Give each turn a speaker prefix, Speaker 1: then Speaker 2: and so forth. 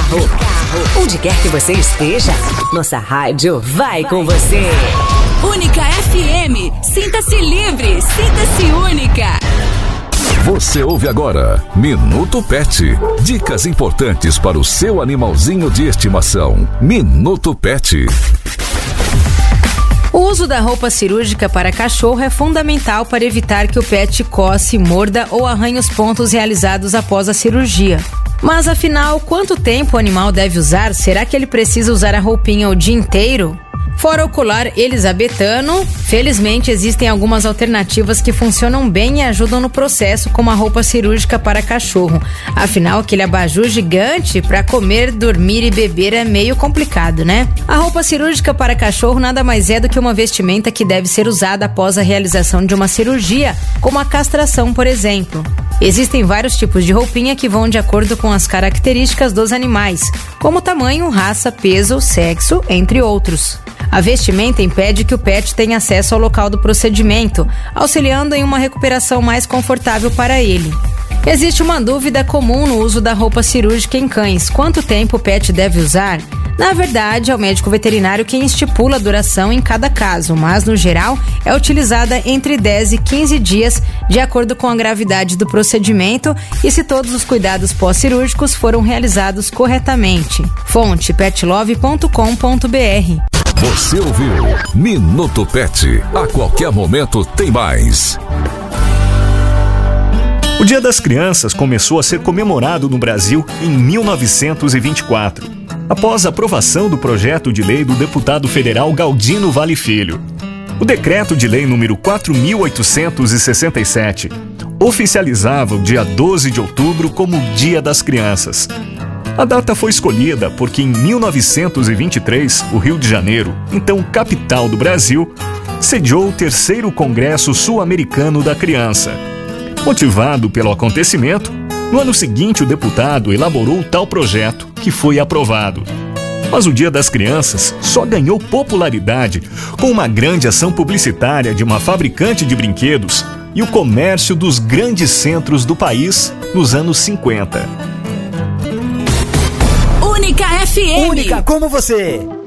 Speaker 1: carro, onde quer que você esteja, nossa rádio vai com você.
Speaker 2: Única FM, sinta-se livre, sinta-se única.
Speaker 3: Você ouve agora Minuto Pet. Dicas importantes para o seu animalzinho de estimação. Minuto Pet.
Speaker 4: O uso da roupa cirúrgica para cachorro é fundamental para evitar que o pet coce, morda ou arranhe os pontos realizados após a cirurgia. Mas afinal, quanto tempo o animal deve usar? Será que ele precisa usar a roupinha o dia inteiro? Fora o colar elisabetano, felizmente existem algumas alternativas que funcionam bem e ajudam no processo, como a roupa cirúrgica para cachorro. Afinal, aquele abajur gigante para comer, dormir e beber é meio complicado, né? A roupa cirúrgica para cachorro nada mais é do que uma vestimenta que deve ser usada após a realização de uma cirurgia, como a castração, por exemplo. Existem vários tipos de roupinha que vão de acordo com as características dos animais, como tamanho, raça, peso, sexo, entre outros. A vestimenta impede que o pet tenha acesso ao local do procedimento, auxiliando em uma recuperação mais confortável para ele. Existe uma dúvida comum no uso da roupa cirúrgica em cães: quanto tempo o pet deve usar? Na verdade, é o médico veterinário quem estipula a duração em cada caso, mas no geral é utilizada entre 10 e 15 dias, de acordo com a gravidade do procedimento e se todos os cuidados pós-cirúrgicos foram realizados corretamente. Fonte: petlove.com.br.
Speaker 3: Você ouviu Minuto Pet. A qualquer momento tem mais.
Speaker 5: O Dia das Crianças começou a ser comemorado no Brasil em 1924, após a aprovação do projeto de lei do deputado federal Galdino Vale Filho. O decreto de lei número 4.867 oficializava o dia 12 de outubro como Dia das Crianças. A data foi escolhida porque em 1923, o Rio de Janeiro, então capital do Brasil, sediou o 3º Congresso Sul-Americano da Criança. Motivado pelo acontecimento, no ano seguinte o deputado elaborou tal projeto, que foi aprovado. Mas o Dia das Crianças só ganhou popularidade com uma grande ação publicitária de uma fabricante de brinquedos e o comércio dos grandes centros do país nos anos 50.
Speaker 2: Única FM.
Speaker 6: Única como você.